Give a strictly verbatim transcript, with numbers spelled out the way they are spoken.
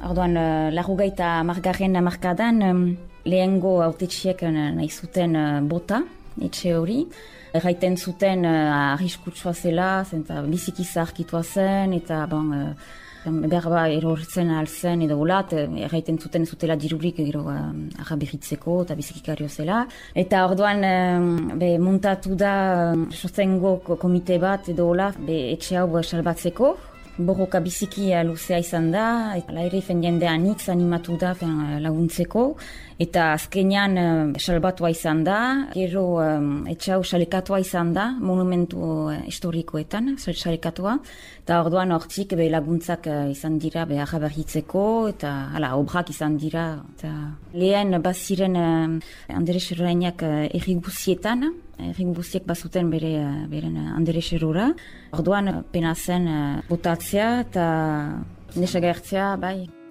Orduan, uh, larugaita margarren markadan, um, lehengo autetxiek uh, nahi zuten uh, bota, etxe hori. Erraiten zuten uh, arriskutsua zela, zenta biziki zaharkitua zen, eta bon, uh, berba erortzen alzen edo golat, erraiten zuten zutela dirurik gero uh, arraberritzeko eta bizikikario zela. Eta orduan uh, be, muntatu da uh, sostengo komite bat edo gola, be, etxe hau salbatzeko. Borroka biziki luzea izan da, eta ere jendea anitz animatu da fen, laguntzeko, eta azkenean uh, salbatua izan da, gero um, etxau salekatua izan da, monumentu uh, historikoetan salekatua, eta orduan hortzik be, laguntzak uh, izan dira be, arraberritzeko, eta hala, obrak izan dira. Eta lehen baziren uh, Anderes Errainak uh, erriguzietan, erriguziek bazuten bere, uh, beren uh, Anderes Errora. Orduan pena zen uh, botatzea eta nesagertzea, bai.